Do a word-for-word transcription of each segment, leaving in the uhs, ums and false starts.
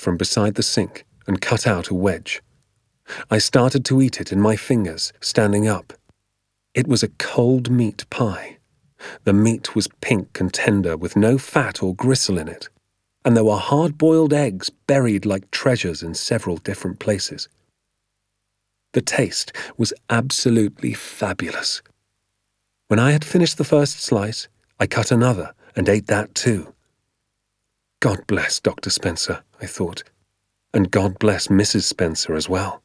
from beside the sink and cut out a wedge. I started to eat it in my fingers, standing up. It was a cold meat pie. The meat was pink and tender with no fat or gristle in it, and there were hard-boiled eggs buried like treasures in several different places. The taste was absolutely fabulous. When I had finished the first slice, I cut another and ate that too. God bless Doctor Spencer, I thought, and God bless Missus Spencer as well.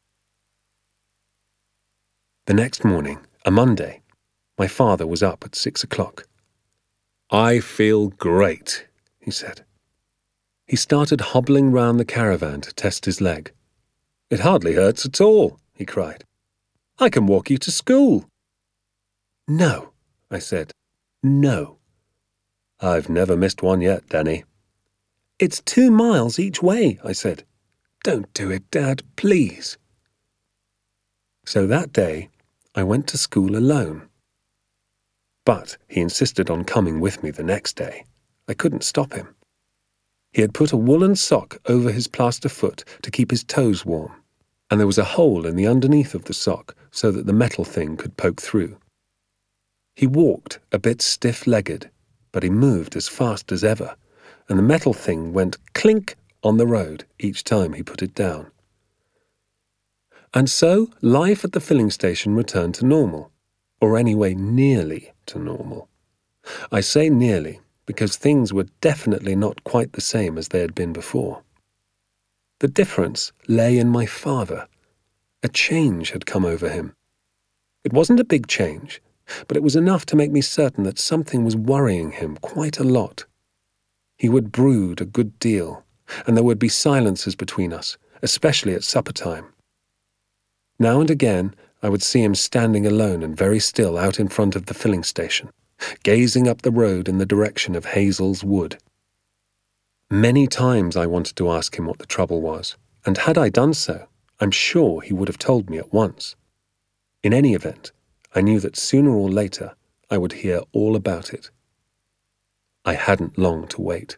The next morning, a Monday, my father was up at six o'clock. "I feel great," he said. He started hobbling round the caravan to test his leg. "It hardly hurts at all," he cried. "I can walk you to school." "No," I said. "No." "I've never missed one yet, Danny." "It's two miles each way," I said. "Don't do it, Dad, please." So that day, I went to school alone. But he insisted on coming with me the next day. I couldn't stop him. He had put a woolen sock over his plaster foot to keep his toes warm, and there was a hole in the underneath of the sock so that the metal thing could poke through. He walked a bit stiff-legged, but he moved as fast as ever, and the metal thing went clink on the road each time he put it down. And so life at the filling station returned to normal, or anyway nearly to normal. I say nearly because things were definitely not quite the same as they had been before. The difference lay in my father. A change had come over him. It wasn't a big change, but it was enough to make me certain that something was worrying him quite a lot. He would brood a good deal, and there would be silences between us, especially at supper time. Now and again, I would see him standing alone and very still out in front of the filling station, gazing up the road in the direction of Hazel's Wood. Many times I wanted to ask him what the trouble was, and had I done so, I'm sure he would have told me at once. In any event, I knew that sooner or later I would hear all about it. I hadn't long to wait.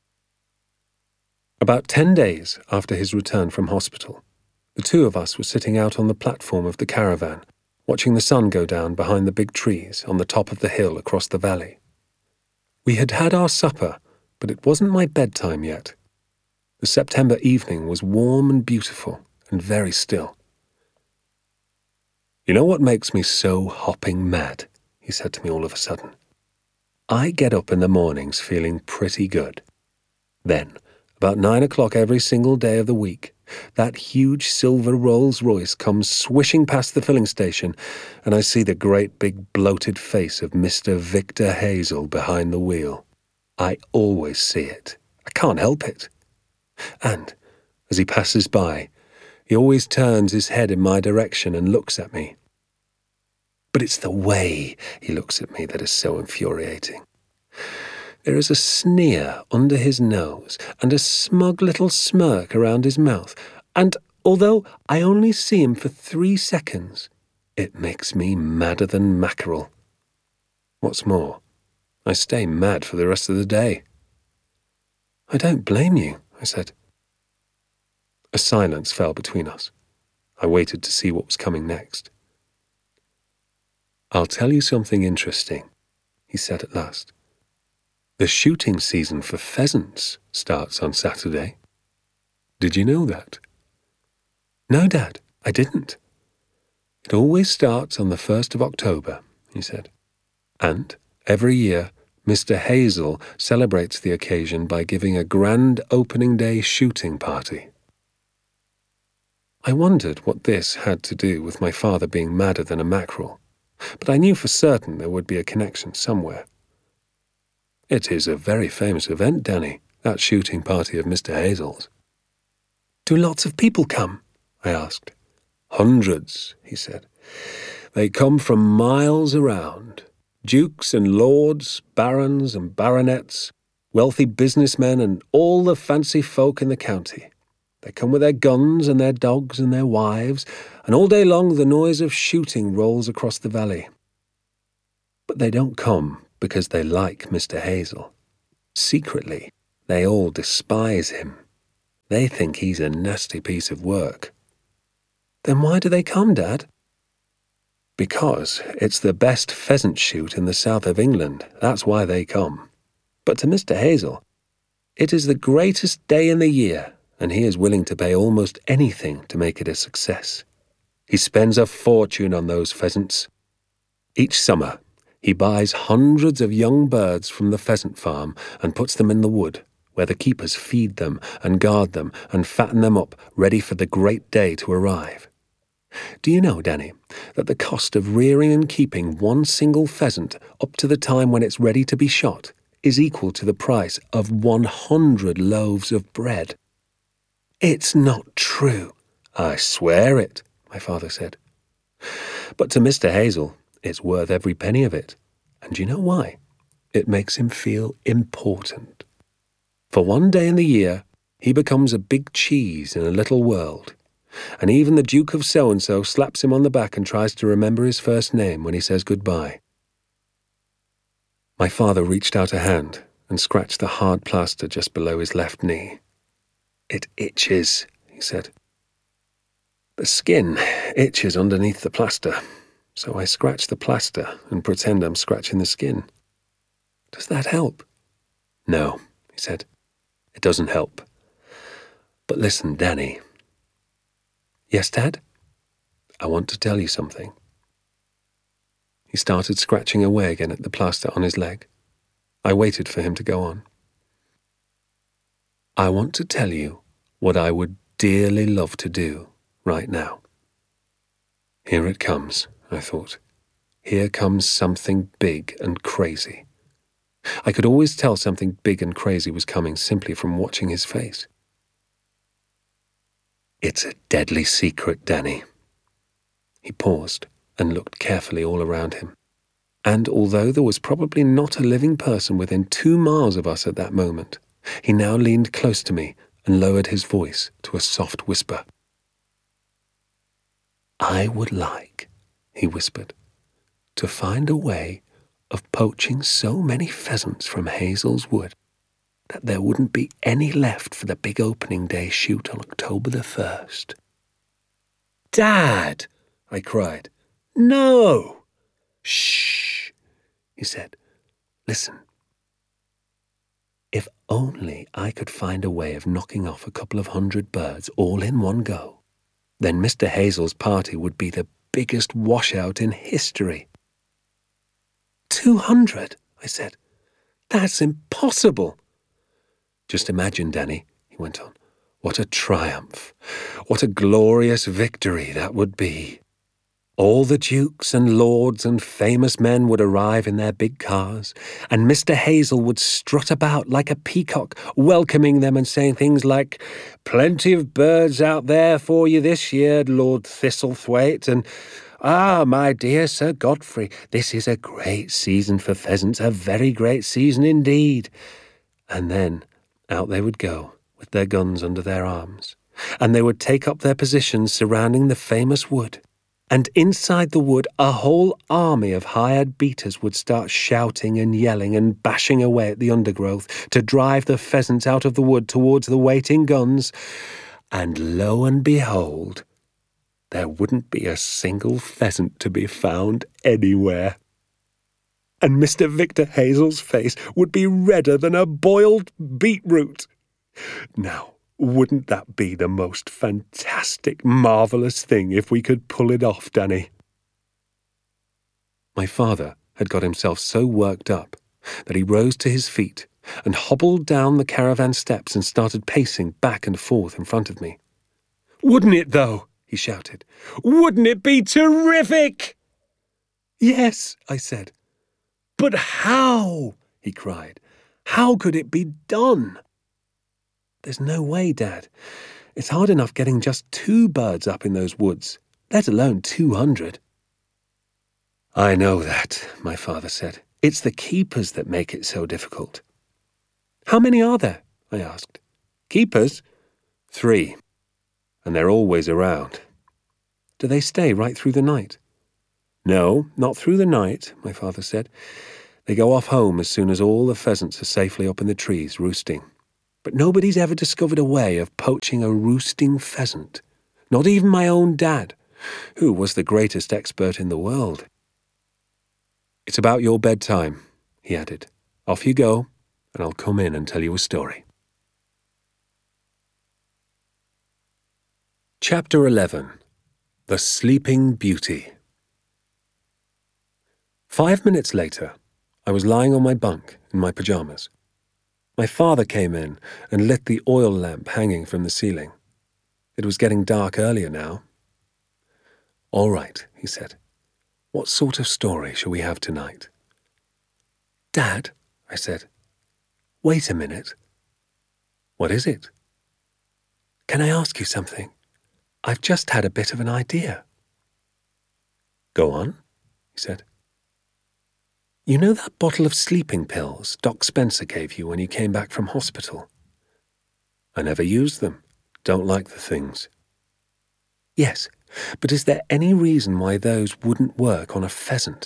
About ten days after his return from hospital, the two of us were sitting out on the platform of the caravan, watching the sun go down behind the big trees on the top of the hill across the valley. We had had our supper, but it wasn't my bedtime yet. The September evening was warm and beautiful and very still. "You know what makes me so hopping mad?" he said to me all of a sudden. "I get up in the mornings feeling pretty good. Then, about nine o'clock every single day of the week, that huge silver Rolls-Royce comes swishing past the filling station, and I see the great big bloated face of Mister Victor Hazel behind the wheel. I always see it. I can't help it. And, as he passes by, he always turns his head in my direction and looks at me. But it's the way he looks at me that is so infuriating. There is a sneer under his nose and a smug little smirk around his mouth, and although I only see him for three seconds, it makes me madder than mackerel. What's more, I stay mad for the rest of the day." "I don't blame you," I said. A silence fell between us. I waited to see what was coming next. "I'll tell you something interesting," he said at last. "The shooting season for pheasants starts on Saturday. Did you know that?" "No, Dad, I didn't." "It always starts on the first of October," he said. "And every year, Mister Hazel celebrates the occasion by giving a grand opening day shooting party." I wondered what this had to do with my father being madder than a mackerel, but I knew for certain there would be a connection somewhere. "It is a very famous event, Danny, that shooting party of Mister Hazel's." "Do lots of people come?" I asked. "Hundreds," he said. "They come from miles around. Dukes and lords, barons and baronets, wealthy businessmen and all the fancy folk in the county. They come with their guns and their dogs and their wives, and all day long the noise of shooting rolls across the valley. But they don't come because they like Mister Hazel. Secretly, they all despise him. They think he's a nasty piece of work. Then why do they come, Dad? Because it's the best pheasant shoot in the south of England. That's why they come. But to Mister Hazel, it is the greatest day in the year, and he is willing to pay almost anything to make it a success. He spends a fortune on those pheasants. Each summer, he buys hundreds of young birds from the pheasant farm and puts them in the wood, where the keepers feed them and guard them and fatten them up, ready for the great day to arrive. Do you know, Danny, that the cost of rearing and keeping one single pheasant up to the time when it's ready to be shot is equal to the price of one hundred loaves of bread? It's not true. I swear it, my father said. But to Mister Hazel, it's worth every penny of it. And you know why? It makes him feel important. For one day in the year, he becomes a big cheese in a little world. And even the Duke of So-and-so slaps him on the back and tries to remember his first name when he says goodbye. My father reached out a hand and scratched the hard plaster just below his left knee. It itches, he said. The skin itches underneath the plaster, so I scratch the plaster and pretend I'm scratching the skin. Does that help? No, he said. It doesn't help. But listen, Danny. Yes, Dad? I want to tell you something. He started scratching away again at the plaster on his leg. I waited for him to go on. I want to tell you what I would dearly love to do right now. Here it comes, I thought. Here comes something big and crazy. I could always tell something big and crazy was coming simply from watching his face. It's a deadly secret, Danny. He paused and looked carefully all around him. And although there was probably not a living person within two miles of us at that moment, he now leaned close to me and lowered his voice to a soft whisper. I would like, he whispered, to find a way of poaching so many pheasants from Hazel's Wood that there wouldn't be any left for the big opening day shoot on October the first. Dad, I cried. No! Shh, he said. Listen. If only I could find a way of knocking off a couple of hundred birds all in one go, then Mister Hazel's party would be the biggest washout in history. Two hundred, I said. That's impossible. Just imagine, Danny, he went on, what a triumph, what a glorious victory that would be. All the dukes and lords and famous men would arrive in their big cars, and Mister Hazel would strut about like a peacock, welcoming them and saying things like, "Plenty of birds out there for you this year, Lord Thistlethwaite," and "Ah, my dear Sir Godfrey, this is a great season for pheasants, a very great season indeed." And then out they would go, with their guns under their arms, and they would take up their positions surrounding the famous wood. And inside the wood, a whole army of hired beaters would start shouting and yelling and bashing away at the undergrowth to drive the pheasants out of the wood towards the waiting guns. And lo and behold, there wouldn't be a single pheasant to be found anywhere. And Mister Victor Hazel's face would be redder than a boiled beetroot. Now, wouldn't that be the most fantastic, marvellous thing if we could pull it off, Danny? My father had got himself so worked up that he rose to his feet and hobbled down the caravan steps and started pacing back and forth in front of me. "Wouldn't it, though?" he shouted. "Wouldn't it be terrific?" "Yes," I said. "But how?" he cried. "How could it be done?" "There's no way, Dad. It's hard enough getting just two birds up in those woods, let alone two hundred. "I know that," my father said. "It's the keepers that make it so difficult." "How many are there?" I asked. "Keepers? Three. And they're always around." "Do they stay right through the night?" "No, not through the night," my father said. "They go off home as soon as all the pheasants are safely up in the trees roosting. But nobody's ever discovered a way of poaching a roosting pheasant. Not even my own dad, who was the greatest expert in the world. It's about your bedtime, he added. Off you go, and I'll come in and tell you a story. Chapter eleven. The Sleeping Beauty. Five minutes later, I was lying on my bunk in my pyjamas. My father came in and lit the oil lamp hanging from the ceiling. It was getting dark earlier now. "All right," he said. "What sort of story shall we have tonight?" "Dad," I said. "Wait a minute." "What is it?" "Can I ask you something? I've just had a bit of an idea." "Go on," he said. "You know that bottle of sleeping pills Doc Spencer gave you when you came back from hospital?" "I never used them. Don't like the things." "Yes, but is there any reason why those wouldn't work on a pheasant?"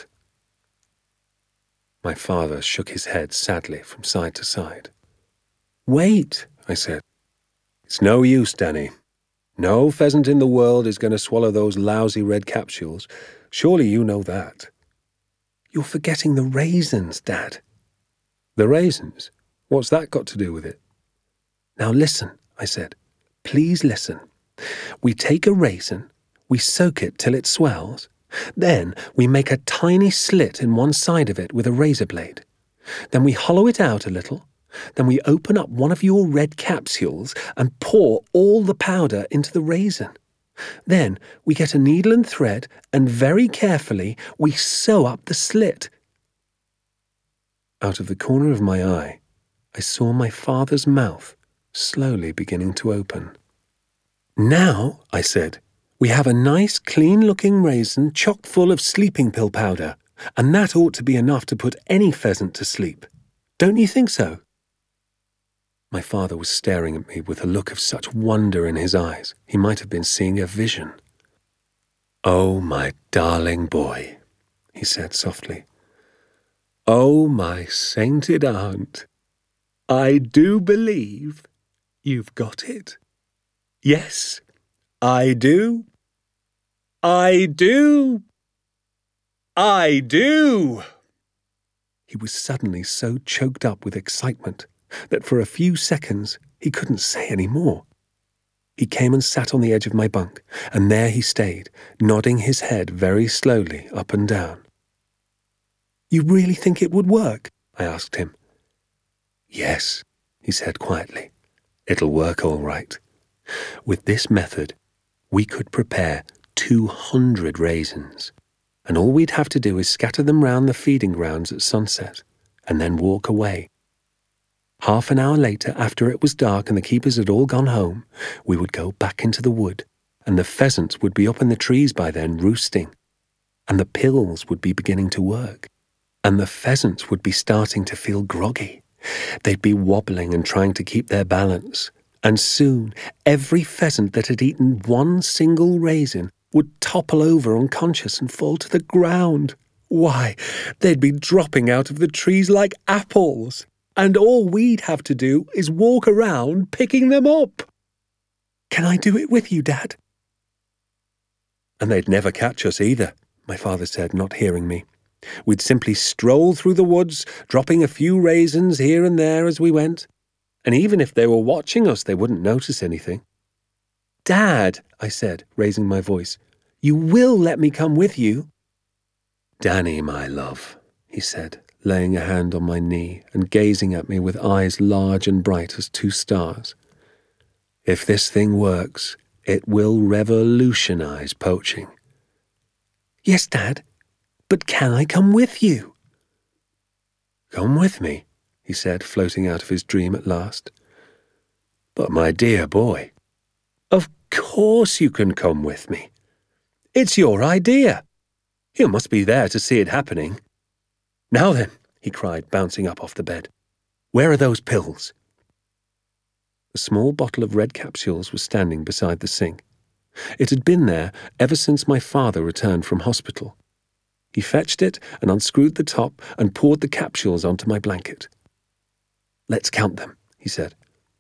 My father shook his head sadly from side to side. "Wait," I said. "It's no use, Danny. No pheasant in the world is going to swallow those lousy red capsules. Surely you know that." "You're forgetting the raisins, Dad." "The raisins? What's that got to do with it?" "Now listen," I said. "Please listen. We take a raisin, we soak it till it swells, then we make a tiny slit in one side of it with a razor blade. Then we hollow it out a little. Then we open up one of your red capsules and pour all the powder into the raisin. Then we get a needle and thread and very carefully we sew up the slit." Out of the corner of my eye, I saw my father's mouth slowly beginning to open. "Now," I said, "we have a nice clean-looking raisin chock full of sleeping pill powder, and that ought to be enough to put any pheasant to sleep. Don't you think so?" My father was staring at me with a look of such wonder in his eyes, he might have been seeing a vision. "Oh, my darling boy," he said softly. "Oh, my sainted aunt, I do believe you've got it. Yes, I do. I do. I do." He was suddenly so choked up with excitement that for a few seconds he couldn't say any more. He came and sat on the edge of my bunk, and there he stayed, nodding his head very slowly up and down. "You really think it would work?" I asked him. "Yes," he said quietly. "It'll work all right. With this method, we could prepare two hundred raisins, and all we'd have to do is scatter them round the feeding grounds at sunset, and then walk away. Half an hour later, after it was dark and the keepers had all gone home, we would go back into the wood, and the pheasants would be up in the trees by then roosting, and the pills would be beginning to work, and the pheasants would be starting to feel groggy. They'd be wobbling and trying to keep their balance, and soon every pheasant that had eaten one single raisin would topple over unconscious and fall to the ground. Why, they'd be dropping out of the trees like apples, and all we'd have to do is walk around picking them up. Can I do it with you, Dad?" "And they'd never catch us either," my father said, not hearing me. "We'd simply stroll through the woods, dropping a few raisins here and there as we went. And even if they were watching us, they wouldn't notice anything." "Dad," I said, raising my voice, "you will let me come with you?" "Danny, my love," he said, laying a hand on my knee and gazing at me with eyes large and bright as two stars. "If this thing works, it will revolutionize poaching." "Yes, Dad, but can I come with you?" "Come with me," he said, floating out of his dream at last. "But my dear boy, of course you can come with me. It's your idea. You must be there to see it happening. Now then," he cried, bouncing up off the bed, "where are those pills?" The small bottle of red capsules was standing beside the sink. It had been there ever since my father returned from hospital. He fetched it and unscrewed the top and poured the capsules onto my blanket. "Let's count them," he said.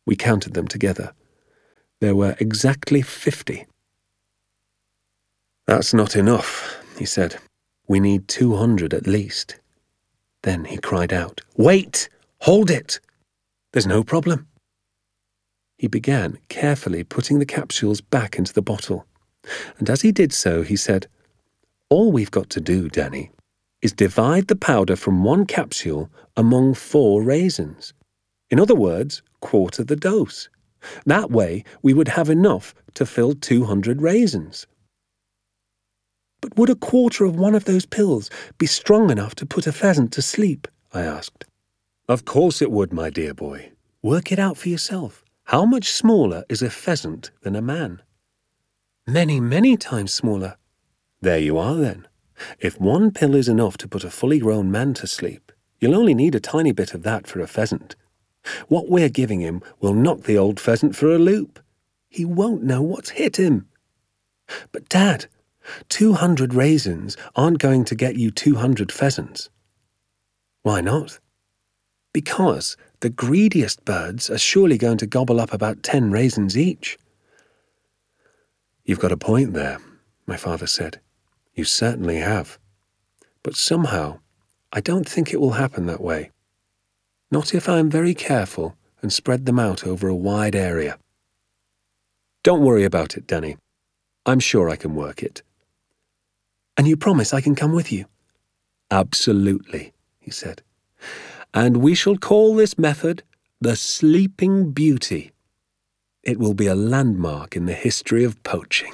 We counted them together. There were exactly fifty. "That's not enough," he said. "We need two hundred at least." Then he cried out, "Wait! Hold it! There's no problem." He began carefully putting the capsules back into the bottle, and as he did so, he said, "All we've got to do, Danny, is divide the powder from one capsule among four raisins. In other words, quarter the dose. That way we would have enough to fill two hundred raisins." "But would a quarter of one of those pills be strong enough to put a pheasant to sleep?" I asked. "Of course it would, my dear boy. Work it out for yourself. How much smaller is a pheasant than a man?" "Many, many times smaller." "There you are, then. If one pill is enough to put a fully grown man to sleep, you'll only need a tiny bit of that for a pheasant. What we're giving him will knock the old pheasant for a loop. He won't know what's hit him." "But, Dad, two hundred raisins aren't going to get you two hundred pheasants." "Why not?" "Because the greediest birds are surely going to gobble up about ten raisins each." "You've got a point there," my father said. "You certainly have. But somehow, I don't think it will happen that way. Not if I'm very careful and spread them out over a wide area." "Don't worry about it, Danny. I'm sure I can work it." "And you promise I can come with you?" "Absolutely," he said. "And we shall call this method the Sleeping Beauty. It will be a landmark in the history of poaching."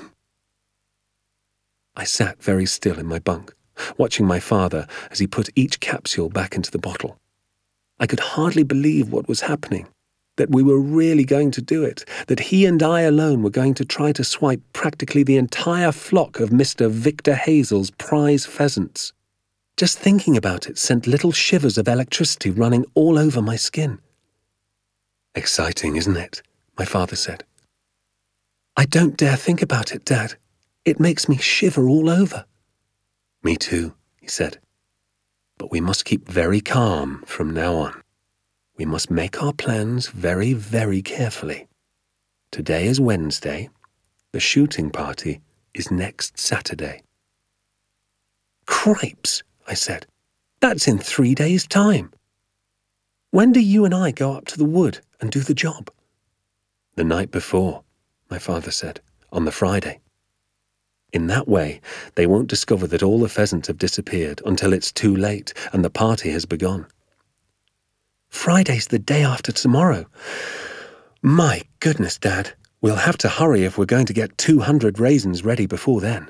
I sat very still in my bunk, watching my father as he put each capsule back into the bottle. I could hardly believe what was happening, that we were really going to do it, that he and I alone were going to try to swipe practically the entire flock of Mister Victor Hazel's prize pheasants. Just thinking about it sent little shivers of electricity running all over my skin. "Exciting, isn't it?" my father said. "I don't dare think about it, Dad. It makes me shiver all over." "Me too," he said. "But we must keep very calm from now on. We must make our plans very, very carefully. Today is Wednesday. The shooting party is next Saturday." "Cripes," I said. "That's in three days' time. When do you and I go up to the wood and do the job?" "The night before," my father said, "on the Friday. In that way, they won't discover that all the pheasants have disappeared until it's too late and the party has begun." "Friday's the day after tomorrow. My goodness, Dad, we'll have to hurry if we're going to get two hundred raisins ready before then."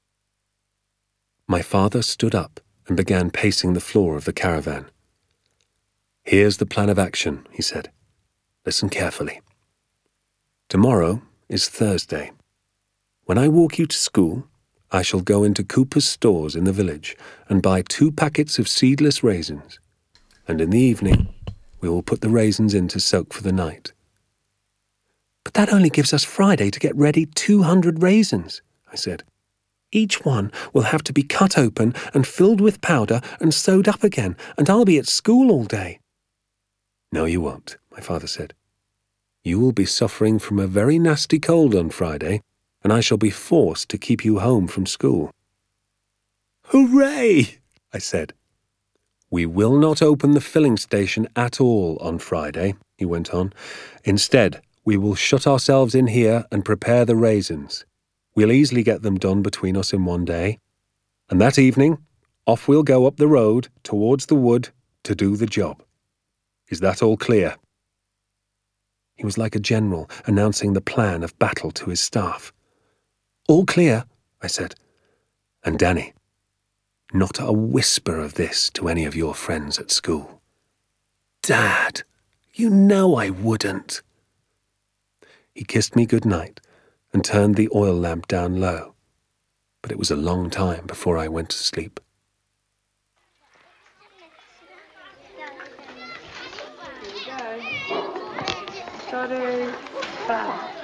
My father stood up and began pacing the floor of the caravan. "Here's the plan of action," he said. "Listen carefully. Tomorrow is Thursday. When I walk you to school, I shall go into Cooper's stores in the village and buy two packets of seedless raisins, and in the evening we will put the raisins in to soak for the night." "But that only gives us Friday to get ready two hundred raisins," I said. "Each one will have to be cut open and filled with powder and sewed up again, and I'll be at school all day." "No, you won't," my father said. "You will be suffering from a very nasty cold on Friday, and I shall be forced to keep you home from school." "Hooray!" I said. "We will not open the filling station at all on Friday," he went on. "Instead, we will shut ourselves in here and prepare the raisins. We'll easily get them done between us in one day. And that evening, off we'll go up the road towards the wood to do the job. Is that all clear?" He was like a general announcing the plan of battle to his staff. "All clear," I said. "And Danny, not a whisper of this to any of your friends at school." "Dad, you know I wouldn't." He kissed me good night and turned the oil lamp down low, but it was a long time before I went to sleep. Here we go. Ready, start.